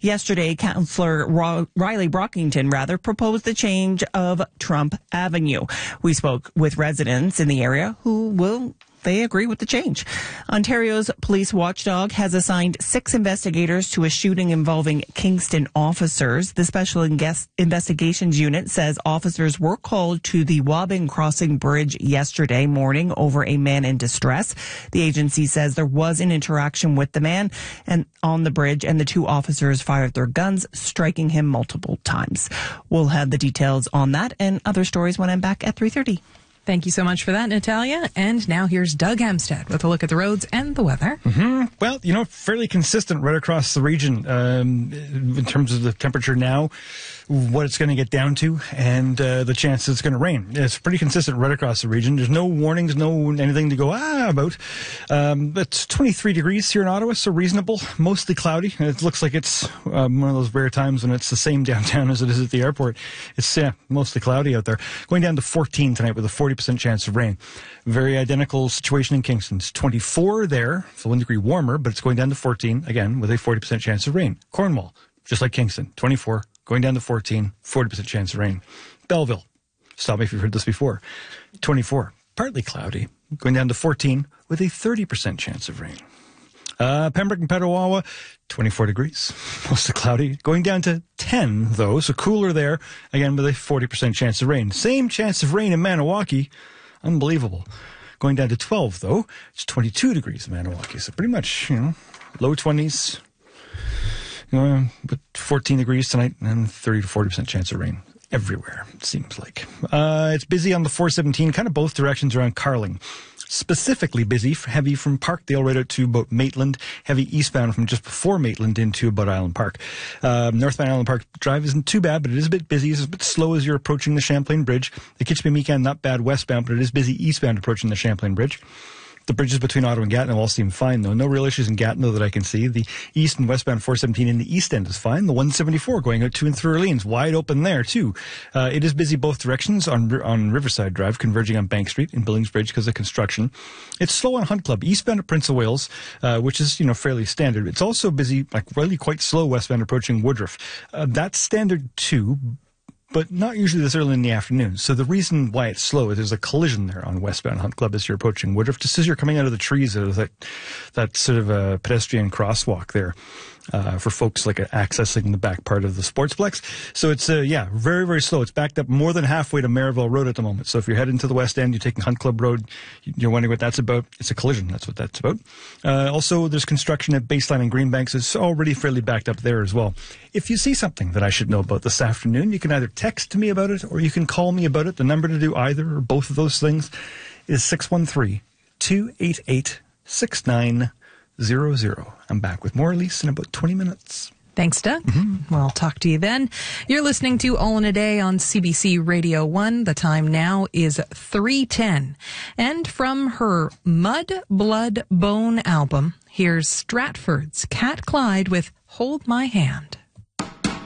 Yesterday, Councillor Riley Brockington, proposed the change of Trump Avenue. We spoke with residents in the area they agree with the change. Ontario's police watchdog has assigned 6 investigators to a shooting involving Kingston officers. The Special Investigations Unit says officers were called to the Waubing Crossing Bridge yesterday morning over a man in distress. The agency says there was an interaction with the man on the bridge, and the 2 officers fired their guns, striking him multiple times. We'll have the details on that and other stories when I'm back at 3:30. Thank you so much for that, Natalia. And now here's Doug Hemstead with a look at the roads and the weather. Well, fairly consistent right across the region in terms of the temperature now, what it's going to get down to, and the chance it's going to rain. It's pretty consistent right across the region. There's no warnings, no anything to go about. It's 23 degrees here in Ottawa, so reasonable. Mostly cloudy. It looks like it's one of those rare times when it's the same downtown as it is at the airport. It's mostly cloudy out there. Going down to 14 tonight with a 40% chance of rain. Very identical situation in Kingston. It's 24 there, so 1 degree warmer, but it's going down to 14, again, with a 40% chance of rain. Cornwall, just like Kingston, 24, going down to 14, 40% chance of rain. Belleville, stop me if you've heard this before, 24, partly cloudy, going down to 14 with a 30% chance of rain. Pembroke and Petawawa, 24 degrees, mostly cloudy. Going down to 10, though, so cooler there, again with a 40% chance of rain. Same chance of rain in Maniwaki. Unbelievable. Going down to 12, though, it's 22 degrees in Maniwaki, so pretty much, low 20s. But 14 degrees tonight and 30 to 40% chance of rain everywhere, it seems like. It's busy on the 417, kind of both directions around Carling. Specifically busy, heavy from Parkdale right out to about Maitland, heavy eastbound from just before Maitland into about Island Park. Northbound Island Park Drive isn't too bad, but it is a bit busy. It's a bit slow as you're approaching the Champlain Bridge. The Kitchener-Meekan, not bad westbound, but it is busy eastbound approaching the Champlain Bridge. The bridges between Ottawa and Gatineau all seem fine, though. No real issues in Gatineau that I can see. The east and westbound 417 in the east end is fine. The 174 going out to and through Orleans, wide open there, too. It is busy both directions on Riverside Drive, converging on Bank Street in Billings Bridge because of construction. It's slow on Hunt Club, eastbound at Prince of Wales, which is, fairly standard. It's also busy, really quite slow westbound approaching Woodruff. That's standard, too, but not usually this early in the afternoon. So the reason why it's slow is there's a collision there on westbound Hunt Club as you're approaching Woodruff, just as you're coming out of the trees out of that sort of a pedestrian crosswalk there for folks accessing the back part of the Sportsplex. So it's, very, very slow. It's backed up more than halfway to Maryville Road at the moment. So if you're heading to the west end, you're taking Hunt Club Road, you're wondering what that's about. It's a collision. That's what that's about. Also, there's construction at Baseline and Greenbanks. It's already fairly backed up there as well. If you see something that I should know about this afternoon, you can either text me about it or you can call me about it. The number to do either or both of those things is 613-288-6900. I'm back with more, Elise, in about 20 minutes. Thanks, Doug. We'll talk to you then. You're listening to All in a Day on CBC Radio 1. The time now is 3:10. And from her Mud, Blood, Bone album, here's Stratford's Cat Clyde with Hold My Hand.